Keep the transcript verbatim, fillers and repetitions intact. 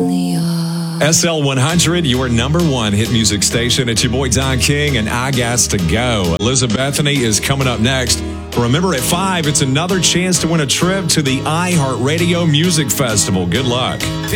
S L one hundred, your number one hit music station. It's your boy Don King, and I got to go. Elizabethany is coming up next. Remember, at five, it's another chance to win a trip to the iHeartRadio Music Festival. Good luck.